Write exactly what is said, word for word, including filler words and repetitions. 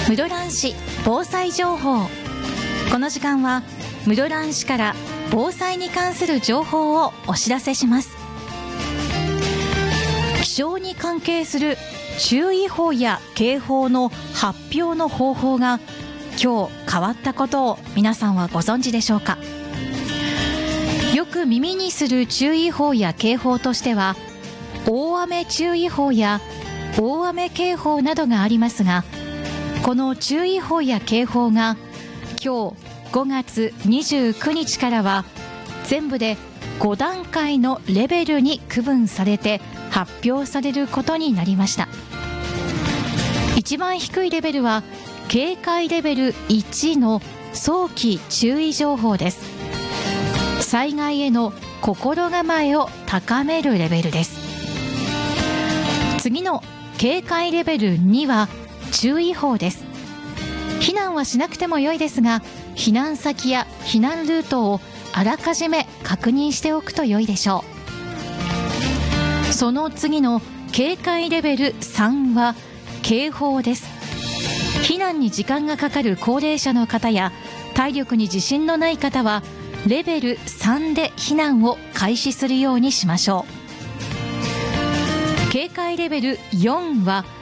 室蘭市防災情報。この時間は室蘭市から防災に関する情報をお知らせします。気象に関係する注意報や警報の発表の方法が今日変わったことを皆さんはご存知でしょうか。よく耳にする注意報や警報としては大雨注意報や大雨警報などがありますが、この注意報や警報が今日ごがつにじゅうくにちからは全部でごだんかいのレベルに区分されて発表されることになりました。一番低いレベルは警戒レベルいちの早期注意情報です。災害への心構えを高めるレベルです。次の警戒レベルには注意報です。避難はしなくても良いですが、避難先や避難ルートをあらかじめ確認しておくと良いでしょう。その次の警戒レベルさんは警報です。避難に時間がかかる高齢者の方や体力に自信のない方はレベルさんで避難を開始するようにしましょう。警戒レベルよんは